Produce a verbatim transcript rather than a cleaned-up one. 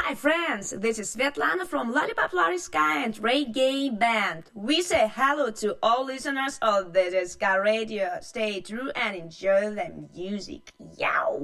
Hi friends, this is Svetlana from Lollipop Sky and Reggae Band. We say hello to all listeners of the Ska Radio. Stay true and enjoy the music. Yow!